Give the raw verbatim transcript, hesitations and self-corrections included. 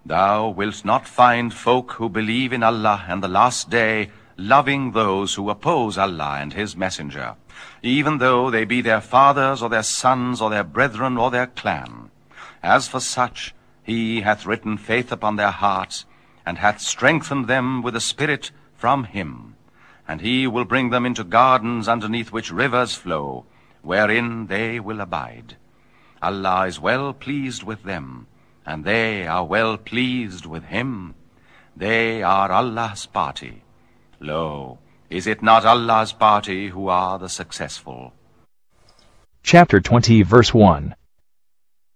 Thou wilt not find folk who believe in Allah and the last day loving those who oppose Allah and his messenger, even though they be their fathers or their sons or their brethren or their clan. As for such, he hath written faith upon their hearts, and hath strengthened them with a spirit from him. And he will bring them into gardens underneath which rivers flow, wherein they will abide. Allah is well pleased with them, and they are well pleased with him. They are Allah's party. Lo, is it not Allah's party who are the successful? Chapter twenty, verse one.